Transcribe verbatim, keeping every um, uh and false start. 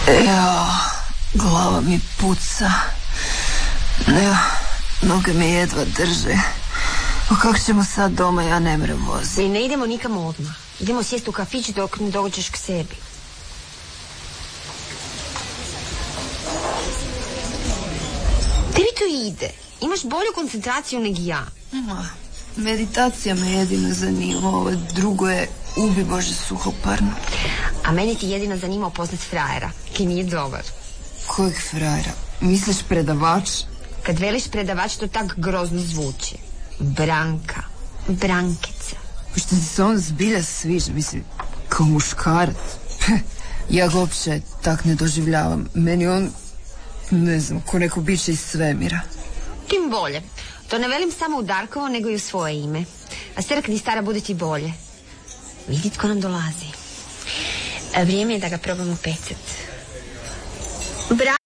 Evo, glava mi puca. Evo, noge me jedva drže. O, kako ćemo sad doma, ja ne mrem voziti. Mi ne idemo nikamo odmah. Idemo sjesti u kafić dok ne dođeš k sebi. Tebi to ide. Imaš bolju koncentraciju nego ja. Ma, meditacija me jedino zanima. Ovo drugo je ubi Bože suhoparno. A meni ti jedino zanima upoznat frajera, ki nije dobar. Kojeg frajera? Misliš predavač? Kad veliš predavač, to tak grozno zvuči. Branka. Brankica. Što ti se on zbilja sviđa, mislim, kao muškarac. Ja ga uopće tak ne doživljavam. Meni on, ne znam, ko neko biće iz svemira. Tim bolje. To ne velim samo u Darkovo, nego i u svoje ime. A strkni stara, bude ti bolje. Vidi tko nam dolazi. A vrijeme je da ga probamo pecat. Bra